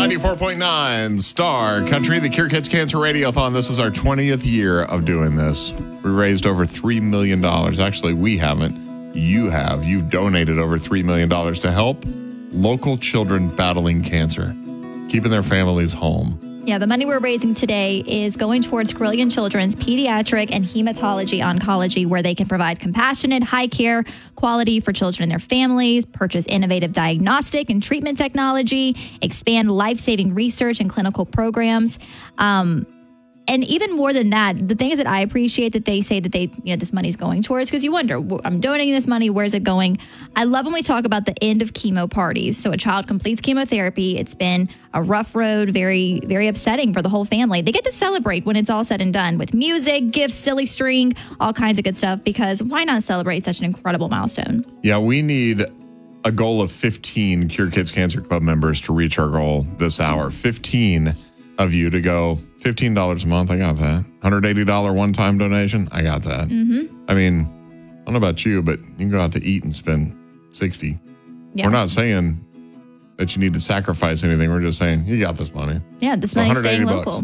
94.9 Star Country, the Cure Kids Cancer Radiothon. This is our 20th year of doing this. We raised over $3 million. Actually, we haven't. You have. You've donated over $3 million to help local children battling cancer, keeping their families home. Yeah, the money we're raising today is going towards Carilion Children's pediatric and hematology oncology, where they can provide compassionate, high care quality for children and their families, purchase innovative diagnostic and treatment technology, expand life-saving research and clinical programs. And even more than that, the thing is that I appreciate that they say that this money is going towards, because you wonder, I'm donating this money, where's it going? I love when we talk about the end of chemo parties. So a child completes chemotherapy. It's been a rough road, very, very upsetting for the whole family. They get to celebrate when it's all said and done with music, gifts, silly string, all kinds of good stuff, because why not celebrate such an incredible milestone? Yeah, we need a goal of 15 Cure Kids Cancer Club members to reach our goal this hour. 15 of you to go $15 a month. I got that. $180 one-time donation. I got that. Mm-hmm. I mean, I don't know about you, but you can go out to eat and spend $60. Yeah. We're not saying that you need to sacrifice anything. We're just saying you got this money. Yeah, this money's staying local.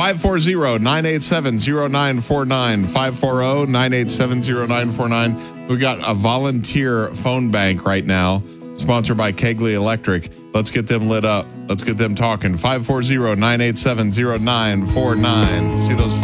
540-987-0949. 540-987-0949. We got a volunteer phone bank right now, sponsored by Kegley Electric. Let's get them lit up. Let's get them talking. 540-987-0949. See those